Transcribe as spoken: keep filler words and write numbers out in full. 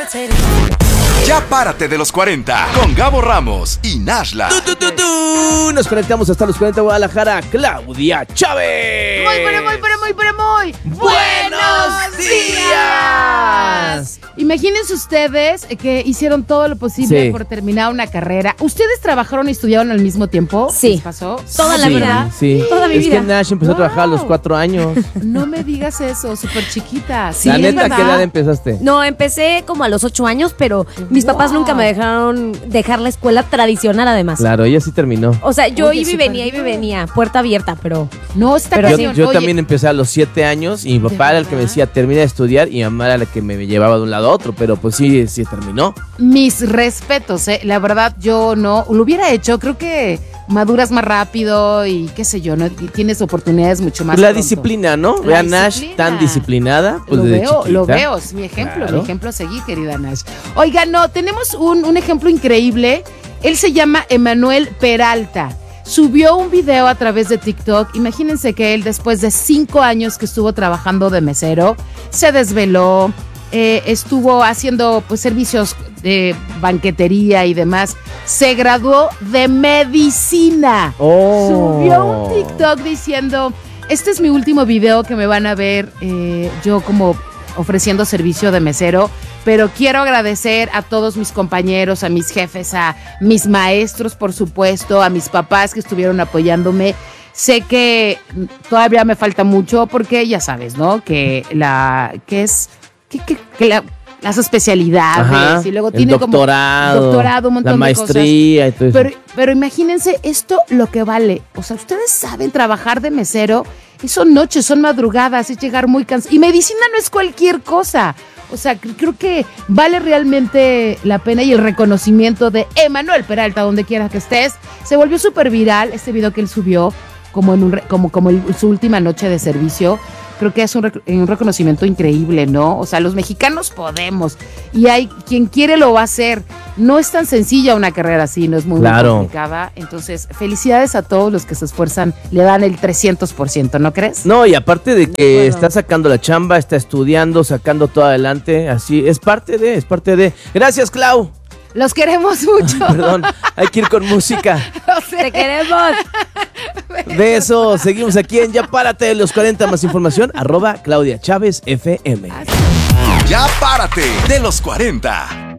serio. Ya párate de los cuarenta con Gabo Ramos y Nashla. ¡Tu, tu, tu, tu! Nos conectamos hasta los cuarenta Guadalajara. Claudia Chávez. Muy, pero muy, pero muy, pero muy. ¡Buenos días! Imagínense ustedes que hicieron todo lo posible Sí. por terminar una carrera. ¿Ustedes trabajaron y estudiaron al mismo tiempo? Sí. ¿Les pasó? Toda la Sí, vida. Sí. Toda mi es vida. que Nash empezó Wow. a trabajar a los cuatro años. No me digas eso, súper chiquita. Sí, La es neta, ¿a verdad. qué edad empezaste? No, empecé como a los ocho años, pero mis Wow. papás nunca me dejaron dejar la escuela tradicional, además. Claro, ella sí terminó. O sea, yo Oye, iba y súper venía, iba y bien. venía, puerta abierta, pero... No, está Pero Yo, cañón. yo Oye, también empecé a los siete años y mi ¿De papá era el que me verdad? decía, termina de estudiar, y mi mamá era la que me llevaba de un lado a otro, pero pues sí, sí terminó. mis respetos, ¿eh? La verdad, yo no lo hubiera hecho. Creo que maduras más rápido y qué sé yo, ¿no? Y tienes oportunidades mucho más la pronto. disciplina, ¿no? La Vean Nash disciplina. tan disciplinada, pues lo desde veo, chiquita. lo veo, es mi ejemplo, Claro. mi ejemplo a seguir, querida Nash. Oigan, no, tenemos un, un ejemplo increíble. Él se llama Emanuel Peralta. Subió un video a través de TikTok. Imagínense que él, después de cinco años que estuvo trabajando de mesero, se desveló, eh, estuvo haciendo pues servicios de banquetería y demás. Se graduó de medicina. Oh. Subió un TikTok diciendo, este es mi último video que me van a ver eh, yo como ofreciendo servicio de mesero, pero quiero agradecer a todos mis compañeros, a mis jefes, a mis maestros, por supuesto, a mis papás que estuvieron apoyándome. Sé que todavía me falta mucho porque ya sabes, ¿no? Que la que es que, que, que la, las especialidades Ajá, y luego el tiene doctorado, como doctorado, un montón la de cosas. maestría y todo eso. Pero, pero imagínense esto lo que vale. O sea, ustedes saben trabajar de mesero y son noches, son madrugadas, es llegar muy cansado. Y medicina no es cualquier cosa. O sea, cr- creo que vale realmente la pena y el reconocimiento de Emanuel Peralta, donde quiera que estés. Se volvió súper viral este video que él subió como en un re- como, como el- su última noche de servicio. Creo que es un, rec- un reconocimiento increíble, ¿no? O sea, los mexicanos podemos. Y hay quien quiere lo va a hacer. No es tan sencilla una carrera así, no es muy, muy Claro. complicada. Entonces, felicidades a todos los que se esfuerzan, le dan el trescientos por ciento, ¿no crees? No, y aparte de que acuerdo. está sacando la chamba, está estudiando, sacando todo adelante, así, es parte de, es parte de. Gracias, Clau. Los queremos mucho. Perdón, hay que ir con música. Lo sé. ¡Te queremos! Besos, seguimos aquí en Ya Párate de los cuarenta, más información, arroba Claudia Chávez F M. Ya párate de los cuarenta.